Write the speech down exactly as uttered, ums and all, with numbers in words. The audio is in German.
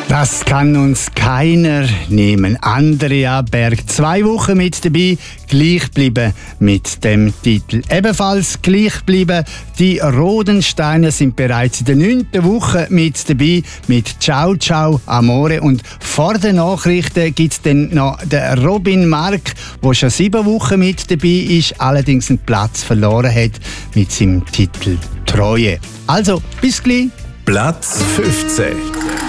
Das kann uns keiner nehmen. Andrea Berg, zwei Wochen mit dabei, gleich bleiben mit dem Titel. Ebenfalls gleich bleiben, die Rodensteiner sind bereits in der neunten Woche mit dabei, mit Ciao Ciao Amore. Und vor den Nachrichten gibt es dann noch den Robin Mark, der schon sieben Wochen mit dabei ist, allerdings einen Platz verloren hat mit seinem Titel Treue. Also, bis gleich. Platz fünfzehn.